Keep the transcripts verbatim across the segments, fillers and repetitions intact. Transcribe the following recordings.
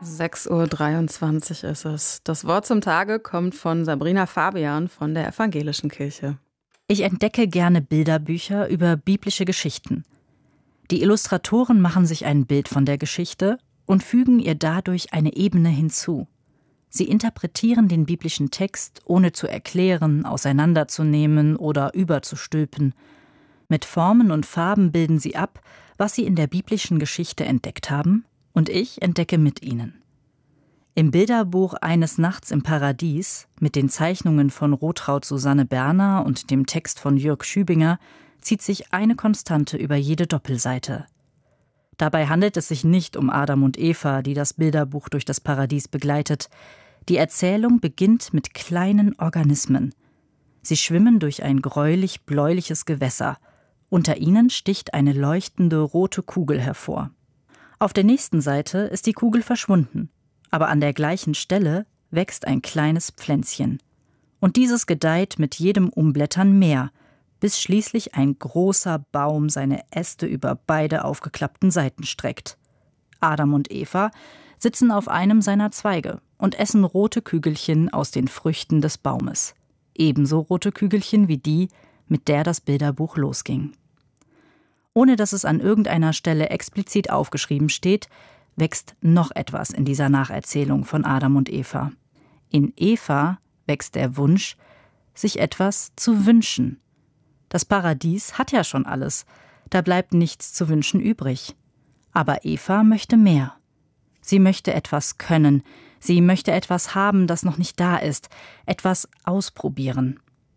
sechs Uhr dreiundzwanzig ist es. Das Wort zum Tage kommt von Sabrina Fabian von der Evangelischen Kirche. Ich entdecke gerne Bilderbücher über biblische Geschichten. Die Illustratoren machen sich ein Bild von der Geschichte und fügen ihr dadurch eine Ebene hinzu. Sie interpretieren den biblischen Text, ohne zu erklären, auseinanderzunehmen oder überzustülpen. Mit Formen und Farben bilden sie ab, was sie in der biblischen Geschichte entdeckt haben, und ich entdecke mit ihnen. Im Bilderbuch Eines Nachts im Paradies mit den Zeichnungen von Rotraud Susanne Berner und dem Text von Jürg Schübinger zieht sich eine Konstante über jede Doppelseite. Dabei handelt es sich nicht um Adam und Eva, die das Bilderbuch durch das Paradies begleitet. Die Erzählung beginnt mit kleinen Organismen. Sie schwimmen durch ein gräulich-bläuliches Gewässer. Unter ihnen sticht eine leuchtende rote Kugel hervor. Auf der nächsten Seite ist die Kugel verschwunden, aber an der gleichen Stelle wächst ein kleines Pflänzchen. Und dieses gedeiht mit jedem Umblättern mehr, bis schließlich ein großer Baum seine Äste über beide aufgeklappten Seiten streckt. Adam und Eva sitzen auf einem seiner Zweige und essen rote Kügelchen aus den Früchten des Baumes. Ebenso rote Kügelchen wie die, mit der das Bilderbuch losging. Ohne dass es an irgendeiner Stelle explizit aufgeschrieben steht, wächst noch etwas in dieser Nacherzählung von Adam und Eva. In Eva wächst der Wunsch, sich etwas zu wünschen. Das Paradies hat ja schon alles, da bleibt nichts zu wünschen übrig. Aber Eva möchte mehr. Sie möchte etwas können, sie möchte etwas haben, das noch nicht da ist, etwas ausprobieren.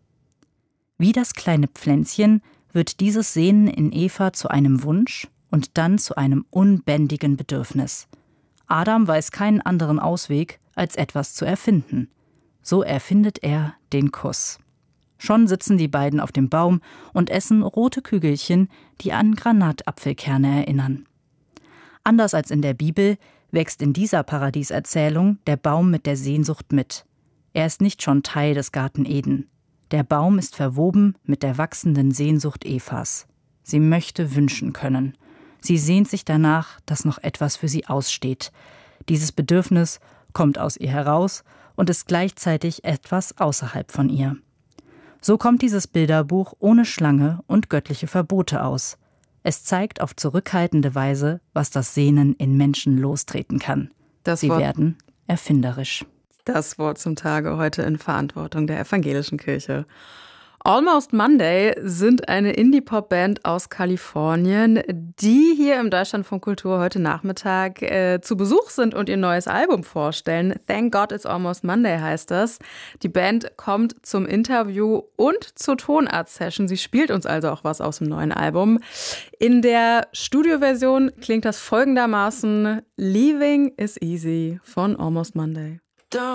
Wie das kleine Pflänzchen wird dieses Sehnen in Eva zu einem Wunsch und dann zu einem unbändigen Bedürfnis. Adam weiß keinen anderen Ausweg, als etwas zu erfinden. So erfindet er den Kuss. Schon sitzen die beiden auf dem Baum und essen rote Kügelchen, die an Granatapfelkerne erinnern. Anders als in der Bibel wächst in dieser Paradieserzählung der Baum mit der Sehnsucht mit. Er ist nicht schon Teil des Garten Eden. Der Baum ist verwoben mit der wachsenden Sehnsucht Evas. Sie möchte wünschen können. Sie sehnt sich danach, dass noch etwas für sie aussteht. Dieses Bedürfnis kommt aus ihr heraus und ist gleichzeitig etwas außerhalb von ihr. So kommt dieses Bilderbuch ohne Schlange und göttliche Verbote aus. Es zeigt auf zurückhaltende Weise, was das Sehnen in Menschen lostreten kann. Das Sie Wort, werden erfinderisch. Das Wort zum Tage heute in Verantwortung der Evangelischen Kirche. Almost Monday sind eine Indie-Pop-Band aus Kalifornien, die hier im Deutschlandfunk Kultur heute Nachmittag äh, zu Besuch sind und ihr neues Album vorstellen. Thank God It's Almost Monday heißt das. Die Band kommt zum Interview und zur Tonart-Session. Sie spielt uns also auch was aus dem neuen Album. In der Studioversion klingt das folgendermaßen: Leaving is easy von Almost Monday.